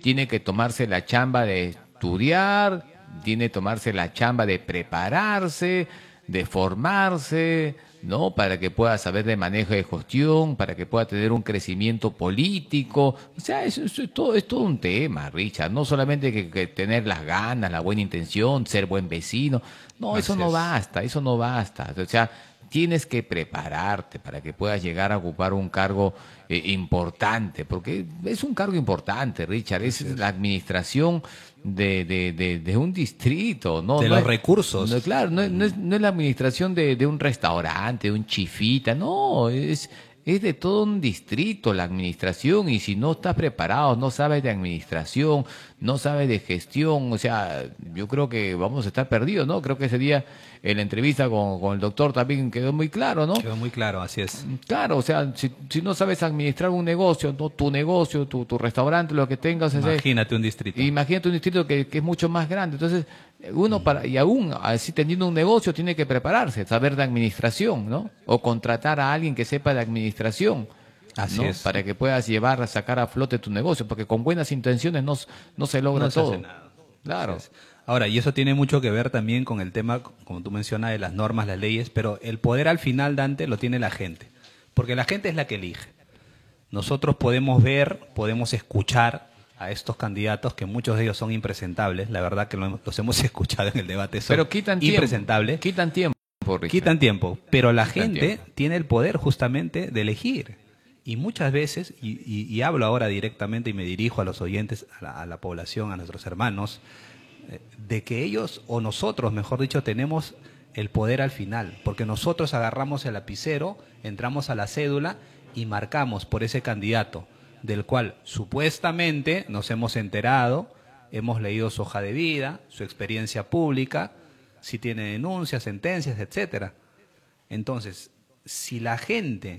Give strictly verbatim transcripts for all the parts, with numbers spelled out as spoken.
tiene que tomarse la chamba de estudiar, tiene que tomarse la chamba de prepararse, de formarse, ¿no? Para que pueda saber de manejo de gestión, para que pueda tener un crecimiento político. O sea, eso, eso es todo, es todo un tema, Richard. No solamente que, que tener las ganas, la buena intención, ser buen vecino. No, eso Así no es. basta, eso no basta. O sea, tienes que prepararte para que puedas llegar a ocupar un cargo eh, importante, porque es un cargo importante, Richard. Es Así la es. administración de, de, de, de un distrito, no, De no los es, no, recursos. claro, no, es, no es no es la administración de, de un restaurante, de un chifita, no, es, es de todo un distrito la administración y si no estás preparado, no sabes de administración, no sabes de gestión, o sea, yo creo que vamos a estar perdidos, ¿no? Creo que ese día en la entrevista con, con el doctor también quedó muy claro, ¿no? Quedó muy claro, así es. Claro, o sea, si, si no sabes administrar un negocio, no tu negocio, tu, tu restaurante, lo que tengas, ese, Imagínate un distrito. imagínate un distrito que, que es mucho más grande. Entonces, uno para, y aún así teniendo un negocio tiene que prepararse, saber de administración, ¿no? O contratar a alguien que sepa de administración, Así ¿no? es. Para que puedas llevar a sacar a flote tu negocio, porque con buenas intenciones no, s- no se logra No se hace todo. nada. Así Claro. es. Ahora, y eso tiene mucho que ver también con el tema, como tú mencionas, de las normas, las leyes, pero el poder al final, Dante, lo tiene la gente. Porque la gente es la que elige. Nosotros podemos ver, podemos escuchar a estos candidatos, que muchos de ellos son impresentables, la verdad que lo- los hemos escuchado en el debate, son Pero quitan tiempo, impresentables, quitan tiempo, Richard. quitan tiempo, pero la Quitan gente tiempo. tiene el poder justamente de elegir. Y muchas veces, y, y- y hablo ahora directamente y me dirijo a los oyentes, a la, a la población, a nuestros hermanos, eh, de que ellos, o nosotros, mejor dicho, tenemos el poder al final, porque nosotros agarramos el lapicero, entramos a la cédula y marcamos por ese candidato, del cual supuestamente nos hemos enterado, hemos leído su hoja de vida, su experiencia pública, si tiene denuncias, sentencias, etcétera. Entonces, si la gente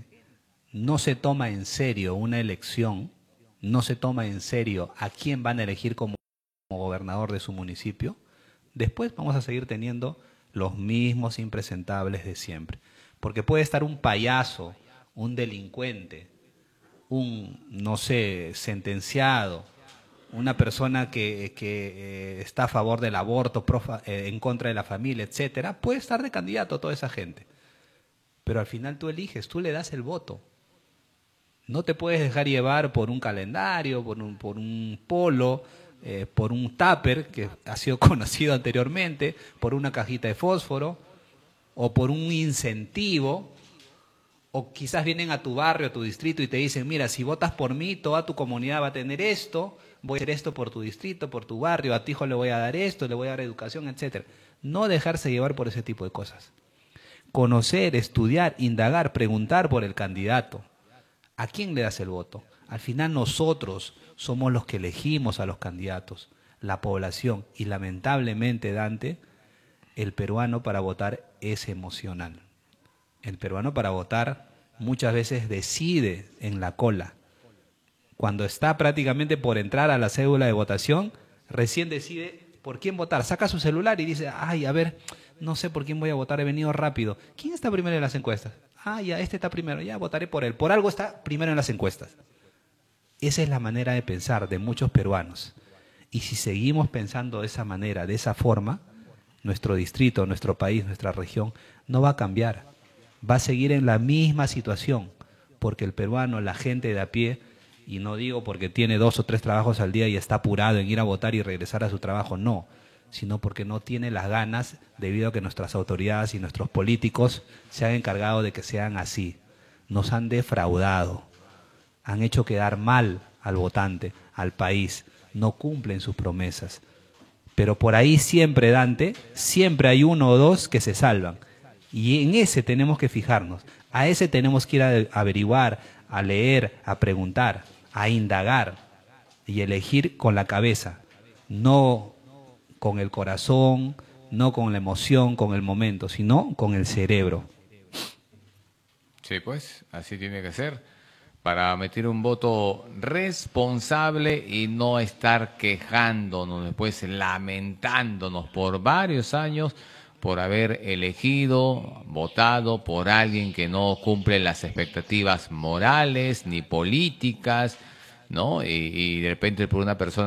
no se toma en serio una elección, no se toma en serio a quién van a elegir como, como gobernador de su municipio, después vamos a seguir teniendo los mismos impresentables de siempre. Porque puede estar un payaso, un delincuente, un, no sé, sentenciado, una persona que, que eh, está a favor del aborto, profa- eh, en contra de la familia, etcétera, puede estar de candidato a toda esa gente. Pero al final tú eliges, tú le das el voto. No te puedes dejar llevar por un calendario, por un, por un polo, eh, por un tupper que ha sido conocido anteriormente, por una cajita de fósforo, o por un incentivo, o quizás vienen a tu barrio, a tu distrito y te dicen, mira, si votas por mí, toda tu comunidad va a tener esto, voy a hacer esto por tu distrito, por tu barrio, a tu hijo le voy a dar esto, le voy a dar educación, etcétera. No dejarse llevar por ese tipo de cosas. Conocer, estudiar, indagar, preguntar por el candidato. ¿A quién le das el voto? Al final nosotros somos los que elegimos a los candidatos, la población. Y lamentablemente, Dante, el peruano para votar es emocional. El peruano para votar muchas veces decide en la cola. Cuando está prácticamente por entrar a la cédula de votación, recién decide por quién votar. Saca su celular y dice, ay, a ver, no sé por quién voy a votar, he venido rápido. ¿Quién está primero en las encuestas? Ah, ya, este está primero, ya votaré por él. Por algo está primero en las encuestas. Esa es la manera de pensar de muchos peruanos. Y si seguimos pensando de esa manera, de esa forma, nuestro distrito, nuestro país, nuestra región, no va a cambiar. Va a seguir en la misma situación, porque el peruano, la gente de a pie, y no digo porque tiene dos o tres trabajos al día y está apurado en ir a votar y regresar a su trabajo, no, sino porque no tiene las ganas debido a que nuestras autoridades y nuestros políticos se han encargado de que sean así. Nos han defraudado, han hecho quedar mal al votante, al país, no cumplen sus promesas. Pero por ahí siempre, Dante, siempre hay uno o dos que se salvan. Y en ese tenemos que fijarnos. A ese tenemos que ir a averiguar, a leer, a preguntar, a indagar y elegir con la cabeza, no con el corazón, no con la emoción, con el momento, sino con el cerebro. Sí, pues, así tiene que ser. Para emitir un voto responsable y no estar quejándonos, después lamentándonos por varios años por haber elegido, votado por alguien que no cumple las expectativas morales ni políticas, ¿no? Y, y de repente por una persona